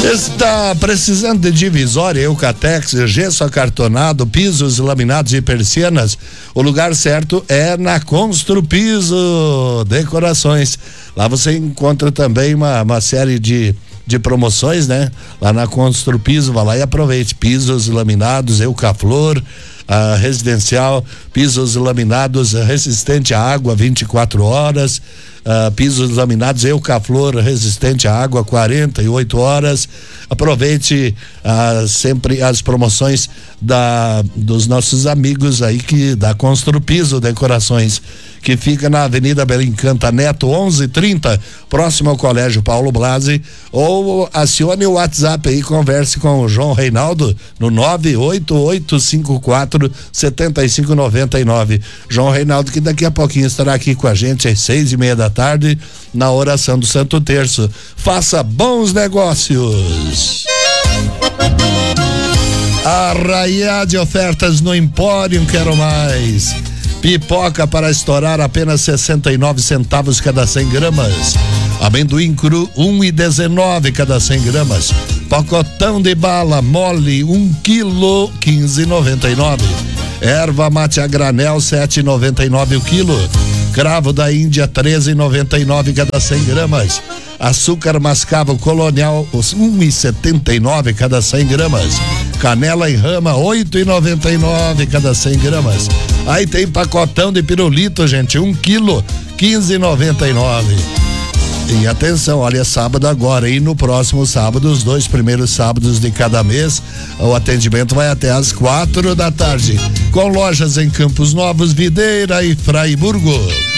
Está precisando de divisória, Eucatex, gesso acartonado, pisos, laminados e persianas? O lugar certo é na Construpiso Decorações. Lá você encontra também uma série de promoções, né? Lá na Construpiso, vai lá e aproveite. Pisos laminados, Eucaflor, residencial, pisos laminados resistente à água 24 horas, pisos laminados Eucaflor resistente à água 48 horas. Aproveite sempre as promoções dos nossos amigos aí da Construpiso Decorações, que fica na Avenida Belincanta Neto 1130, próximo ao Colégio Paulo Blasi, ou acione o WhatsApp aí, converse com o João Reinaldo no 98854-7599. João Reinaldo, que daqui a pouquinho estará aqui com a gente às 6:30 da tarde na oração do Santo Terço. Faça bons negócios. Arraiá de ofertas no Empório Quero Mais. Pipoca para estourar, apenas 69 centavos cada 100 gramas. Amendoim cru, 1,19 cada 100 gramas. Pacotão de bala mole, 1 quilo, 15,99. Erva mate a granel, 7,99 o quilo. Cravo da Índia, 13,99 cada 100 gramas. Açúcar mascavo colonial, 1,79 cada 100 gramas. Canela em rama, 8,99 cada 100 gramas. Aí tem pacotão de pirulito, gente, 1 quilo, 15,99. E atenção, olha, sábado agora e no próximo sábado, os 2 primeiros sábados de cada mês, o atendimento vai até às 4 da tarde, com lojas em Campos Novos, Videira e Fraiburgo.